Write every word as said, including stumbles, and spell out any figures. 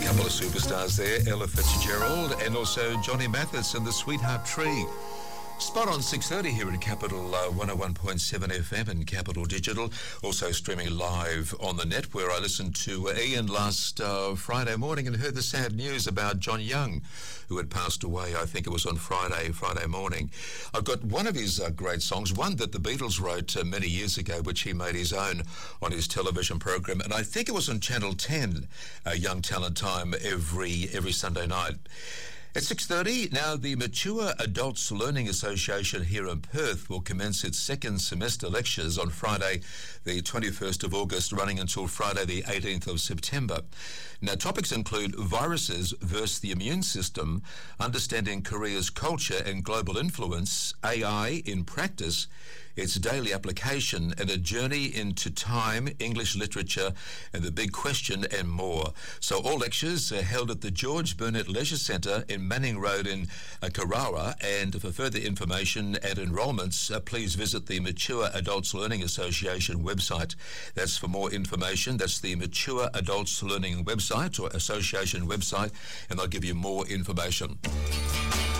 Couple of superstars there, Ella Fitzgerald and also Johnny Mathis and the Sweetheart Tree. Spot on six thirty here in Capital uh, one oh one point seven F M and Capital Digital. Also streaming live on the net, where I listened to uh, Ian last uh, Friday morning and heard the sad news about John Young, who had passed away. I think it was on Friday, Friday morning. I've got one of his uh, great songs, one that the Beatles wrote uh, many years ago, which he made his own on his television program. And I think it was on Channel ten, uh, Young Talent Time, every every Sunday night. At six thirty, now the Mature Adults Learning Association here in Perth will commence its second semester lectures on Friday, the twenty-first of August, running until Friday, the eighteenth of September. Now, topics include viruses versus the immune system, understanding Korea's culture and global influence, A I in practice, its daily application, and a journey into time, English literature, and the big question, and more. So all lectures are held at the George Burnett Leisure Centre in Manning Road in uh, Carrara, and for further information and enrolments, uh, please visit the Mature Adults Learning Association website. That's for more information. That's the Mature Adults Learning website or association website, and I'll give you more information.